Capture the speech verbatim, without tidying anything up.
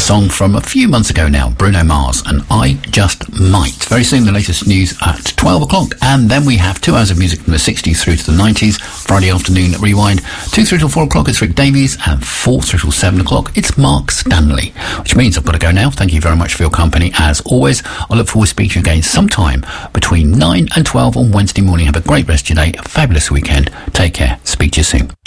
song from a few months ago now, Bruno Mars and I Just Might. Very soon the latest news at twelve o'clock, and then we have two hours of music from the sixties through to the nineties. Friday afternoon rewind, two through till four o'clock it's Rick Davies, and four through till seven o'clock it's Mark Stanley. Which means I've got to go now. Thank you very much for your company as always. I look forward to speaking to you again sometime between nine and twelve on Wednesday morning. Have a great rest of your day, a fabulous weekend. Take care. Speak to you soon.